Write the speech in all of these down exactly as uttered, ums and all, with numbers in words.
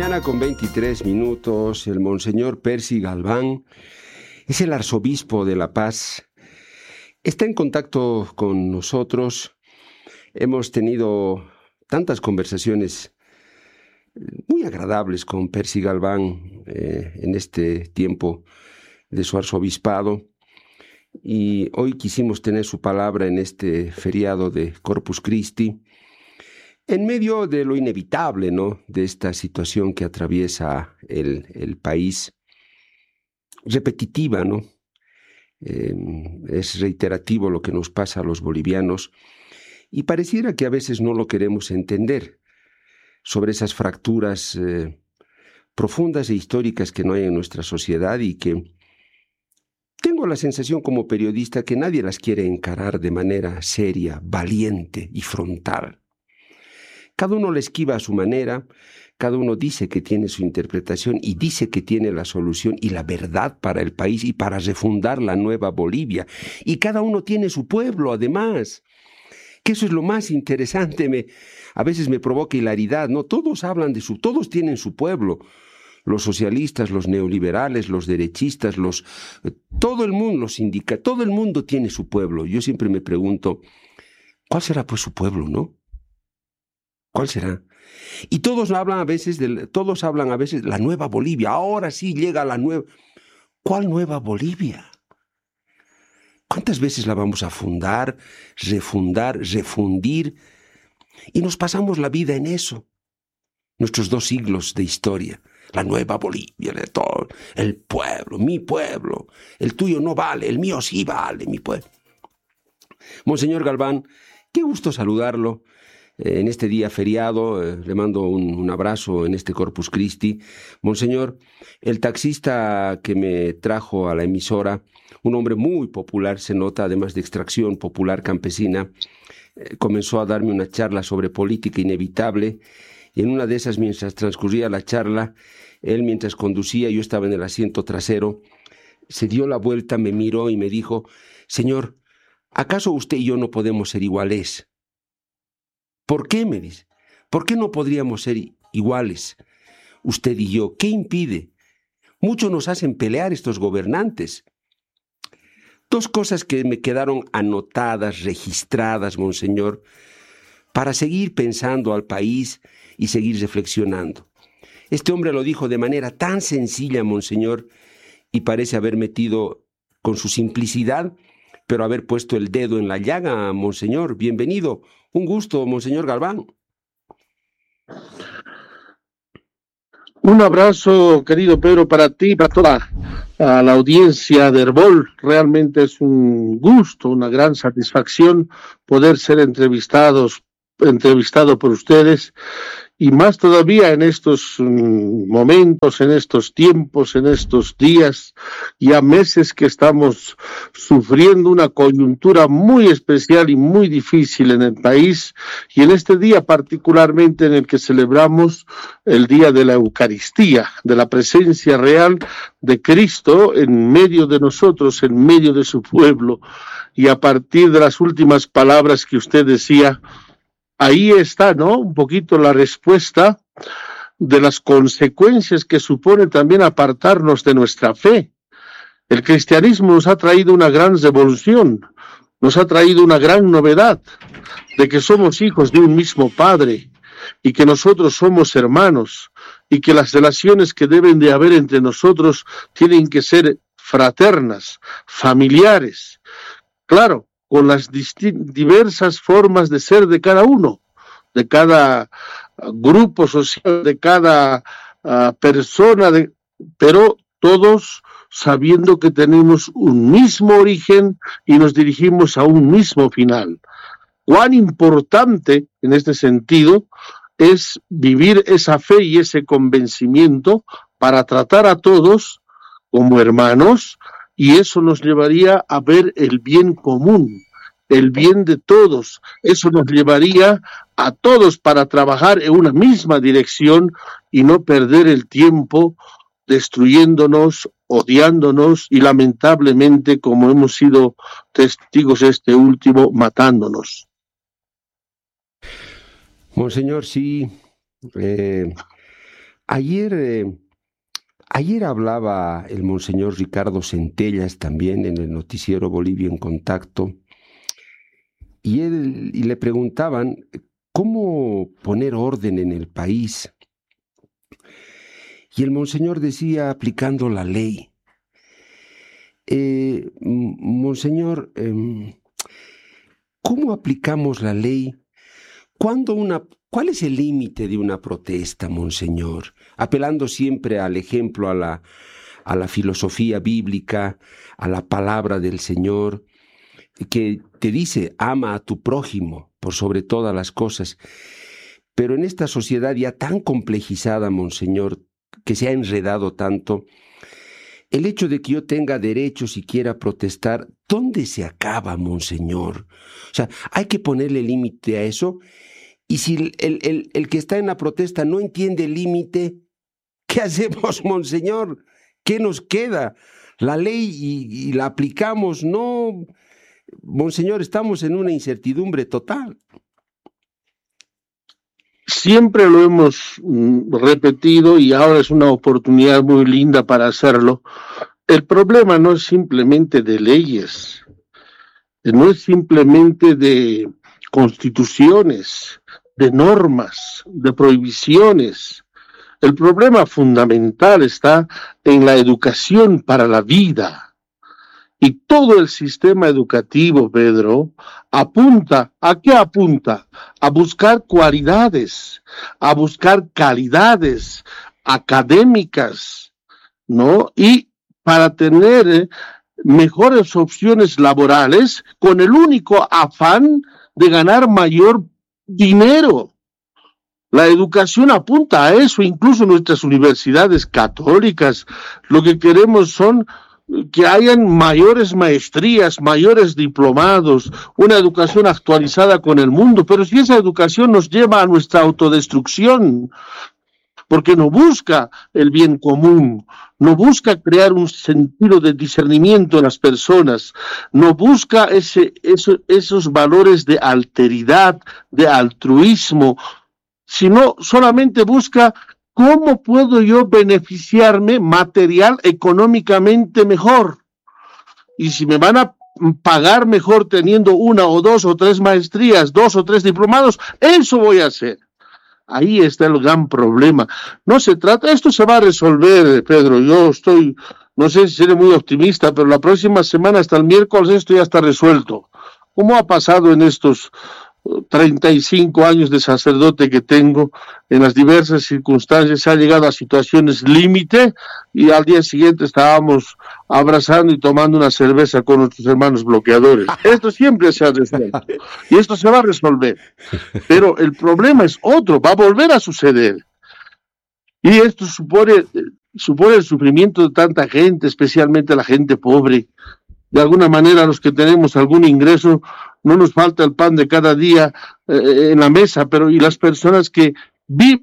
mañana con veintitrés minutos, el Monseñor Percy Galván es el arzobispo de La Paz. Está en contacto con nosotros. Hemos tenido tantas conversaciones muy agradables con Percy Galván eh, en este tiempo de su arzobispado. Y hoy quisimos tener su palabra en este feriado de Corpus Christi, en medio de lo inevitable, ¿no?, de esta situación que atraviesa el, el país, repetitiva, ¿no? Eh, es reiterativo lo que nos pasa a los bolivianos y pareciera que a veces no lo queremos entender sobre esas fracturas eh, profundas e históricas que no hay en nuestra sociedad y que tengo la sensación como periodista que nadie las quiere encarar de manera seria, valiente y frontal. Cada uno la esquiva a su manera, cada uno dice que tiene su interpretación y dice que tiene la solución y la verdad para el país y para refundar la nueva Bolivia. Y cada uno tiene su pueblo, además, que eso es lo más interesante. Me, a veces me provoca hilaridad, ¿no? Todos hablan de su, todos tienen su pueblo. Los socialistas, los neoliberales, los derechistas, los, todo el mundo, los indica, todo el mundo tiene su pueblo. Yo siempre me pregunto, ¿cuál será pues su pueblo, no? ¿Cuál será? Y todos hablan a veces de, todos hablan a veces de la nueva Bolivia. Ahora sí llega la nueva. ¿Cuál nueva Bolivia? ¿Cuántas veces la vamos a fundar, refundar, refundir? Y nos pasamos la vida en eso. Nuestros dos siglos de historia. La nueva Bolivia, de todo. El pueblo, mi pueblo. El tuyo no vale, el mío sí vale, mi pueblo. Monseñor Galván, qué gusto saludarlo. En este día feriado, eh, le mando un, un abrazo en este Corpus Christi. Monseñor, el taxista que me trajo a la emisora, un hombre muy popular, se nota, además de extracción popular campesina, eh, comenzó a darme una charla sobre política inevitable, y en una de esas, mientras transcurría la charla, él mientras conducía, yo estaba en el asiento trasero, se dio la vuelta, me miró y me dijo, señor, ¿acaso usted y yo no podemos ser iguales? ¿Por qué, me dice? ¿Por qué no podríamos ser iguales, usted y yo? ¿Qué impide? Mucho nos hacen pelear estos gobernantes. Dos cosas que me quedaron anotadas, registradas, monseñor, para seguir pensando al país y seguir reflexionando. Este hombre lo dijo de manera tan sencilla, monseñor, y parece haber metido con su simplicidad, pero haber puesto el dedo en la llaga, monseñor. Bienvenido. Un gusto, monseñor Galván. Un abrazo, querido Pedro, para ti y para toda a la audiencia de Herbol. Realmente es un gusto, una gran satisfacción poder ser entrevistados, entrevistado por ustedes. Y más todavía en estos um, momentos, en estos tiempos, en estos días, ya meses que estamos sufriendo una coyuntura muy especial y muy difícil en el país, y en este día particularmente en el que celebramos el día de la Eucaristía, de la presencia real de Cristo en medio de nosotros, en medio de su pueblo, y a partir de las últimas palabras que usted decía, ahí está, ¿no?, un poquito la respuesta de las consecuencias que supone también apartarnos de nuestra fe. El cristianismo nos ha traído una gran revolución, nos ha traído una gran novedad, de que somos hijos de un mismo Padre y que nosotros somos hermanos y que las relaciones que deben de haber entre nosotros tienen que ser fraternas, familiares. Claro, con las diversas formas de ser de cada uno, de cada uh, grupo social, de cada uh, persona, de, pero todos sabiendo que tenemos un mismo origen y nos dirigimos a un mismo final. Cuán importante en este sentido es vivir esa fe y ese convencimiento para tratar a todos como hermanos, y eso nos llevaría a ver el bien común, el bien de todos. Eso nos llevaría a todos para trabajar en una misma dirección y no perder el tiempo destruyéndonos, odiándonos y lamentablemente, como hemos sido testigos este último, matándonos. Monseñor, sí, eh, ayer, eh, ayer hablaba el monseñor Ricardo Centellas también en el noticiero Bolivia en Contacto, y, él, y le preguntaban cómo poner orden en el país. Y el monseñor decía, aplicando la ley. Eh, monseñor, eh, ¿cómo aplicamos la ley? ¿Cuándo una, ¿Cuál es el límite de una protesta, monseñor? Apelando siempre al ejemplo, a la, a la filosofía bíblica, a la palabra del Señor, que te dice, ama a tu prójimo por sobre todas las cosas. Pero en esta sociedad ya tan complejizada, monseñor, que se ha enredado tanto, el hecho de que yo tenga derechos y quiera protestar, ¿dónde se acaba, monseñor? O sea, hay que ponerle límite a eso. Y si el, el, el que está en la protesta no entiende el límite, ¿qué hacemos, monseñor? ¿Qué nos queda? La ley y, y la aplicamos, no. Monseñor, estamos en una incertidumbre total. Siempre lo hemos mm, repetido y ahora es una oportunidad muy linda para hacerlo. El problema no es simplemente de leyes, no es simplemente de constituciones, de normas, de prohibiciones. El problema fundamental está en la educación para la vida. Y todo el sistema educativo, Pedro, apunta, ¿a qué apunta? A buscar cualidades, a buscar calidades académicas, ¿no? Y para tener eh, mejores opciones laborales con el único afán de ganar mayor dinero. La educación apunta a eso, incluso nuestras universidades católicas. Lo que queremos son que hayan mayores maestrías, mayores diplomados, una educación actualizada con el mundo, pero si esa educación nos lleva a nuestra autodestrucción, porque no busca el bien común, no busca crear un sentido de discernimiento en las personas, no busca ese, eso, esos valores de alteridad, de altruismo, sino solamente busca ¿cómo puedo yo beneficiarme material, económicamente mejor? Y si me van a pagar mejor teniendo una o dos o tres maestrías, dos o tres diplomados, eso voy a hacer. Ahí está el gran problema. No se trata, esto se va a resolver, Pedro. Yo estoy, no sé si seré muy optimista, pero la próxima semana, hasta el miércoles, esto ya está resuelto. ¿Cómo ha pasado en estos treinta y cinco años de sacerdote que tengo? En las diversas circunstancias se ha llegado a situaciones límite y al día siguiente estábamos abrazando y tomando una cerveza con nuestros hermanos bloqueadores. Esto siempre se ha resuelto y esto se va a resolver, pero el problema es otro, va a volver a suceder y esto supone, supone el sufrimiento de tanta gente, especialmente la gente pobre. De alguna manera los que tenemos algún ingreso, no nos falta el pan de cada día eh, en la mesa, pero y las personas que viven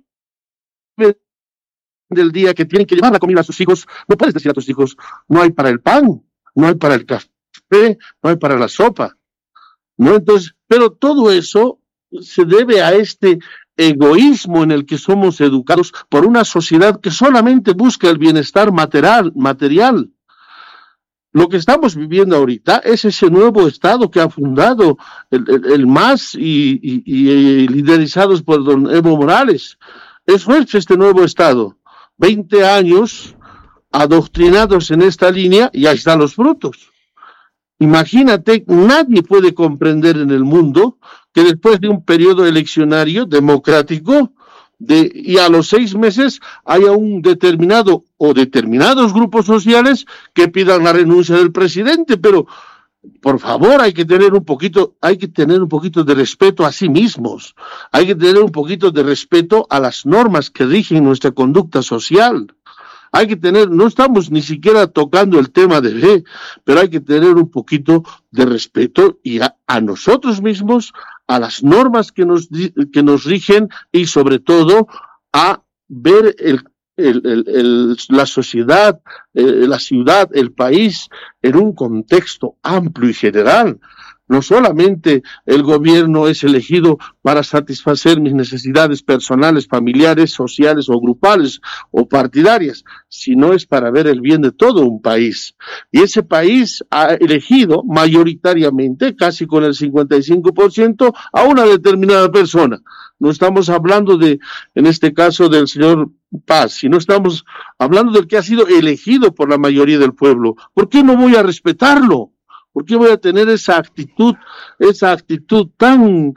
del día, que tienen que llevar la comida a sus hijos, no puedes decir a tus hijos, no hay para el pan, no hay para el café, no hay para la sopa, ¿no? Entonces, pero todo eso se debe a este egoísmo en el que somos educados por una sociedad que solamente busca el bienestar material, material. Lo que estamos viviendo ahorita es ese nuevo Estado que ha fundado el, el, el M A S y, y, y liderizados por don Evo Morales. Eso es este nuevo Estado. veinte años adoctrinados en esta línea y ahí están los frutos. Imagínate, nadie puede comprender en el mundo que después de un periodo eleccionario democrático, De, y a los seis meses haya un determinado o determinados grupos sociales que pidan la renuncia del presidente, pero por favor hay que tener un poquito, hay que tener un poquito de respeto a sí mismos, hay que tener un poquito de respeto a las normas que rigen nuestra conducta social. Hay que tener, no estamos ni siquiera tocando el tema de fe, pero hay que tener un poquito de respeto y a, a nosotros mismos, a las normas que nos, que nos rigen y sobre todo a ver el, el, el, el, la sociedad, eh, la ciudad, el país en un contexto amplio y general. No solamente el gobierno es elegido para satisfacer mis necesidades personales, familiares, sociales o grupales o partidarias, sino es para ver el bien de todo un país. Y ese país ha elegido mayoritariamente, casi con el cincuenta y cinco por ciento, a una determinada persona. No estamos hablando de, en este caso, del señor Paz, sino estamos hablando del que ha sido elegido por la mayoría del pueblo. ¿Por qué no voy a respetarlo? ¿Por qué voy a tener esa actitud, esa actitud tan,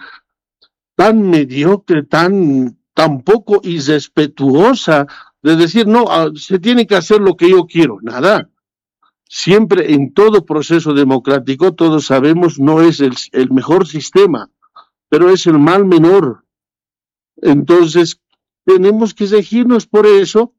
tan mediocre, tan, tan poco irrespetuosa de decir, no, se tiene que hacer lo que yo quiero? Nada. Siempre en todo proceso democrático, todos sabemos, no es el, el mejor sistema, pero es el mal menor. Entonces, tenemos que regirnos por eso,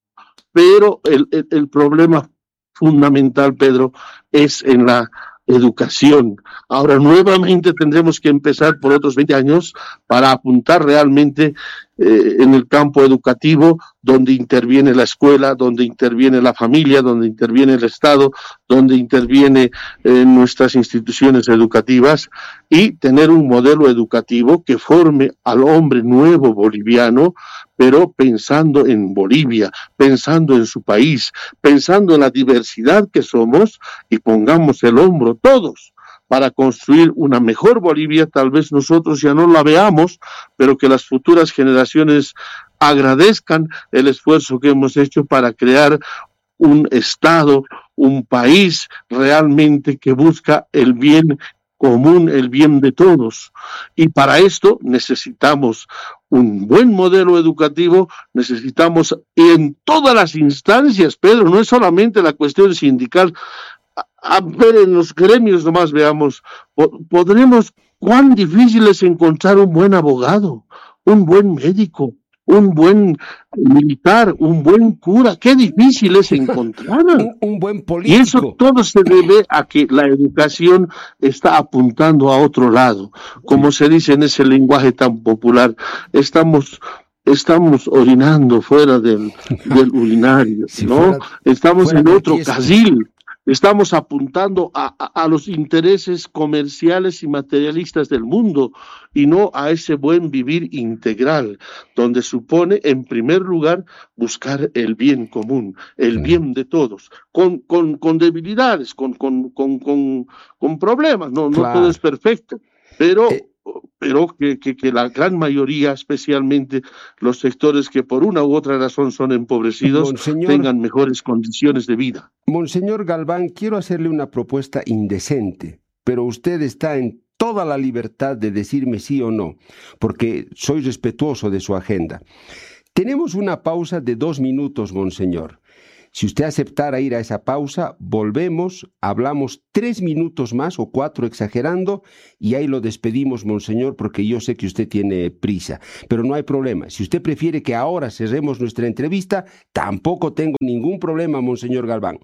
pero el, el, el problema fundamental, Pedro, es en la educación. Ahora nuevamente tendremos que empezar por otros veinte años para apuntar realmente eh, en el campo educativo, donde interviene la escuela, donde interviene la familia, donde interviene el Estado, donde interviene eh, nuestras instituciones educativas, y tener un modelo educativo que forme al hombre nuevo boliviano, pero pensando en Bolivia, pensando en su país, pensando en la diversidad que somos, y pongamos el hombro todos para construir una mejor Bolivia. Tal vez nosotros ya no la veamos, pero que las futuras generaciones agradezcan el esfuerzo que hemos hecho para crear un Estado, un país realmente que busca el bien común, el bien de todos. Y para esto necesitamos un buen modelo educativo, necesitamos en todas las instancias, Pedro, no es solamente la cuestión sindical. A, a ver, en los gremios nomás veamos, podremos, cuán difícil es encontrar un buen abogado, un buen médico, un buen militar, un buen cura. Qué difícil es encontrar. un, un buen político. Y eso todo se debe a que la educación está apuntando a otro lado. Como se dice en ese lenguaje tan popular, estamos... estamos orinando fuera del, del urinario, si ¿no? Fuera, estamos fuera en otro casil. Estamos apuntando a, a, a los intereses comerciales y materialistas del mundo, y no a ese buen vivir integral, donde supone, en primer lugar, buscar el bien común, el bien de todos, con, con, con debilidades, con, con, con, con, con problemas. No, claro. No todo es perfecto, pero... Eh... pero que, que, que la gran mayoría, especialmente los sectores que por una u otra razón son empobrecidos, Monseñor, tengan mejores condiciones de vida. Monseñor Galván, quiero hacerle una propuesta indecente, pero usted está en toda la libertad de decirme sí o no, porque soy respetuoso de su agenda. Tenemos una pausa de dos minutos, Monseñor. Si usted aceptara ir a esa pausa, volvemos, hablamos tres minutos más o cuatro exagerando, y ahí lo despedimos, Monseñor, porque yo sé que usted tiene prisa. Pero no hay problema. Si usted prefiere que ahora cerremos nuestra entrevista, tampoco tengo ningún problema, Monseñor Galván.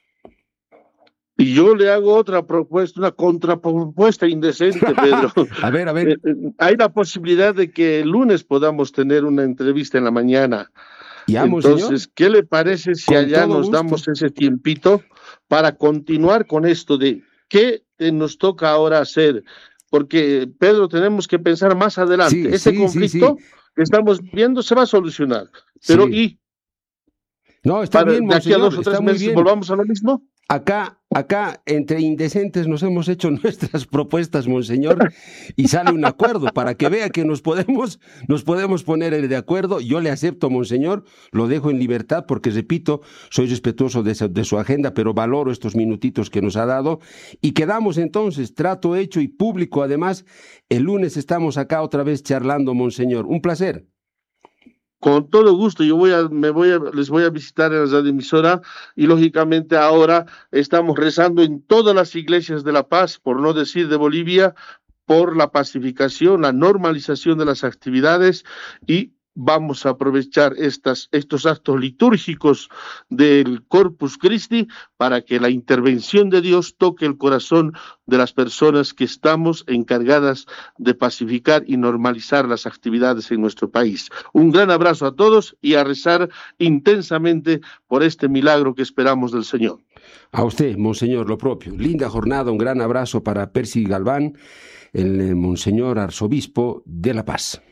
Y yo le hago otra propuesta, una contrapropuesta indecente, Pedro. a ver, a ver. Hay la posibilidad de que el lunes podamos tener una entrevista en la mañana. Ya, Entonces, Monseñor, ¿qué le parece si allá nos gusto. damos ese tiempito para continuar con esto de qué nos toca ahora hacer? Porque, Pedro, tenemos que pensar más adelante. Sí, ese sí, conflicto sí, sí. que estamos viendo se va a solucionar. Pero, Sí. ¿y No, está para bien, de aquí a Monseñor, dos o tres está muy meses bien. volvamos a lo mismo? Acá, acá, entre indecentes nos hemos hecho nuestras propuestas, Monseñor, y sale un acuerdo para que vea que nos podemos, nos podemos poner de acuerdo. Yo le acepto, Monseñor, lo dejo en libertad porque, repito, soy respetuoso de su, de su agenda, pero valoro estos minutitos que nos ha dado. Y quedamos entonces, trato hecho y público. Además, el lunes estamos acá otra vez charlando, Monseñor. Un placer. Con todo gusto, yo voy a, me voy a, les voy a visitar en la radioemisora, y lógicamente ahora estamos rezando en todas las iglesias de La Paz, por no decir de Bolivia, por la pacificación, la normalización de las actividades, y vamos a aprovechar estas, estos actos litúrgicos del Corpus Christi para que la intervención de Dios toque el corazón de las personas que estamos encargadas de pacificar y normalizar las actividades en nuestro país. Un gran abrazo a todos y a rezar intensamente por este milagro que esperamos del Señor. A usted, monseñor, lo propio. Linda jornada, un gran abrazo para Percy Galván, el monseñor arzobispo de La Paz.